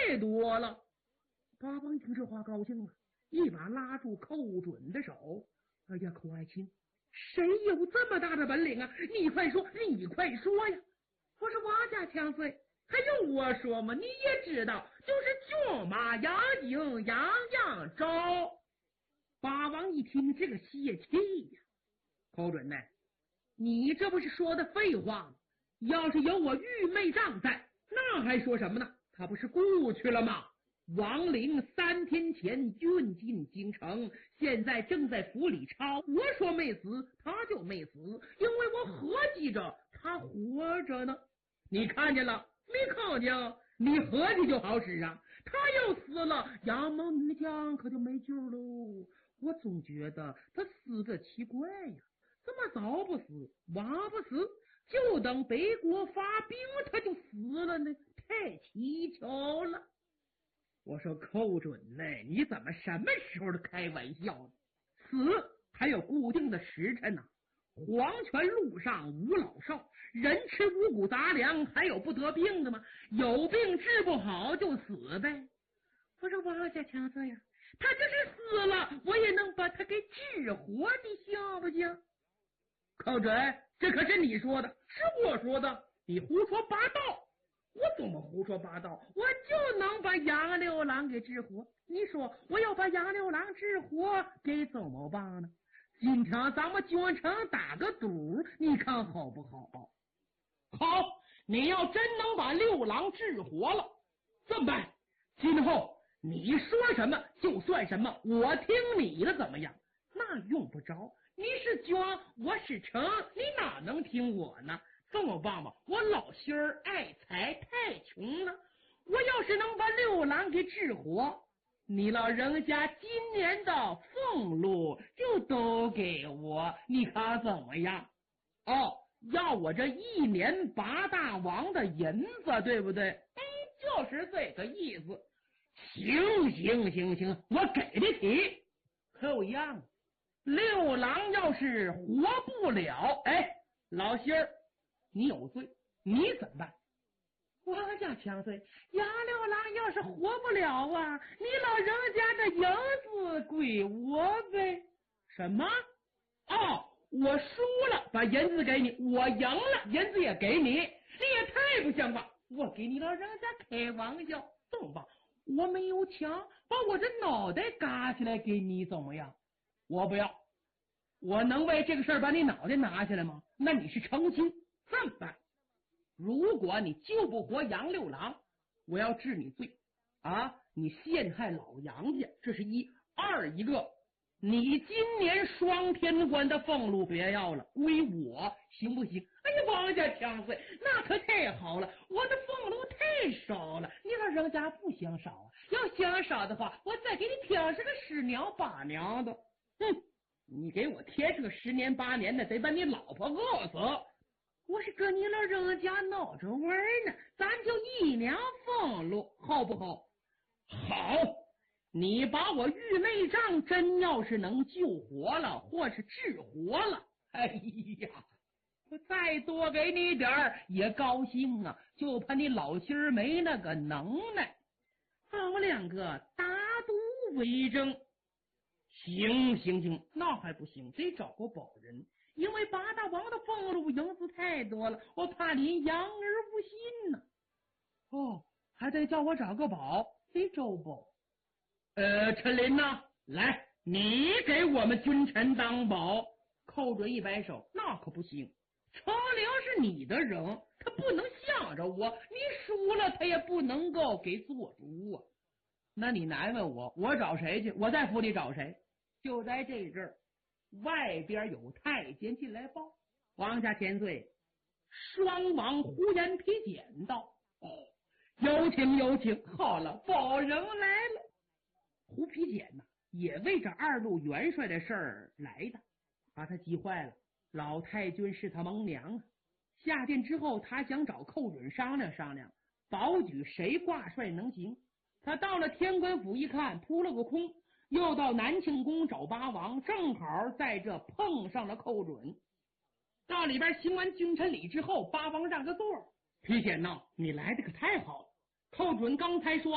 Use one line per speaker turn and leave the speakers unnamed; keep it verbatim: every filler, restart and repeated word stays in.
太多了。八王听这话高兴了，一把拉住寇准的手。哎呀，寇爱卿，谁有这么大的本领啊？你快说，你快说呀！我说王家强岁，还用我说吗？你也知道，就是骏马杨景样样招。八王一听这个泄气呀，寇准呢，你这不是说的废话吗？要是有我玉妹丈在，那还说什么呢？他不是故去了吗？王陵三天前运进京城，现在正在府里抄。我说没死，他就没死，因为我合计着他活着呢。你看见了没看见？你合计就好使啊。他要死了，杨蒙女将可就没救喽。我总觉得他死的奇怪呀，怎么早不死晚不死，就等北国发兵他就死了呢？太蹊跷了。我说寇准呢，你怎么什么时候都开玩笑呢？死还有固定的时辰呢、啊。黄泉路上无老少，人吃五谷杂粮，还有不得病的吗？有病治不好就死呗。我说王家强子呀，他就是死了，我也能把他给治活的，行不行？寇准，这可是你说的，是我说的，你胡说八道。我怎么胡说八道？我就能把杨六郎给治活。你说我要把杨六郎治活，给怎么办呢？今天咱们君城打个赌，你看好不好？好，你要真能把六郎治活了，这么办？今后你说什么就算什么，我听你的，怎么样？那用不着，你是君，我是臣，你哪能听我呢？这么办吧，我老心儿爱财，太穷了。我要是能把六郎给治活，你老人家今年的俸禄就都给我，你看怎么样？哦，要我这一年八大王的银子，对不对？哎，就是这个意思。行行行行，我给得起。可一样，六郎要是活不了，哎，老心儿，你有罪，你怎么办？我家强岁，杨六郎要是活不了啊，你老人家的银子归我呗。什么？哦，我输了，把银子给你；我赢了，银子也给你。你也太不像话！我给你老人家开玩笑，这么办？我没有枪，把我这脑袋嘎起来给你，怎么样？我不要，我能为这个事儿把你脑袋拿下来吗？那你是成亲，这么办？如果你救不活杨六郎，我要治你罪啊！你陷害老杨家，这是一；二一个，你今年双天官的俸禄别要了，归我，行不行？哎呀，王家强岁，那可太好了，我的俸禄太少了，你老人家不想少啊？要想少的话，我再给你添上个十娘八娘的。哼，你给我添上个十年八年的，得把你老婆饿死。我是跟你老人家闹着玩呢，咱就一两俸禄，好不好？好，你把我玉妹丈真要是能救活了，或是治活了，哎呀，我再多给你点儿也高兴啊，就怕你老心儿没那个能耐。咱们两个打赌为证。行行行，那还不行，得找个保人。因为八大王的俸禄银子太多了，我怕您养而不信呢。哦，还得叫我找个保，得周保。呃，陈林呐，来，你给我们君臣当保。寇准一摆手，那可不行。程玲是你的人，他不能向着我，你输了他也不能够给做主啊。那你难为我，我找谁去？我在府里找谁？就在这阵儿，外边有太监进来报，王家千岁，双王胡言皮简道：“哦，有请有请，好了，保人来了。”胡皮简呐，也为这二路元帅的事儿来的，把他急坏了。老太君是他盟娘啊，下殿之后，他想找寇准商量商量，保举谁挂帅能行。他到了天官府一看，扑了个空，又到南庆宫找八王，正好在这碰上了寇准。到里边行完君臣礼之后，八王让个座。皮简呐，你来的可太好了。寇准刚才说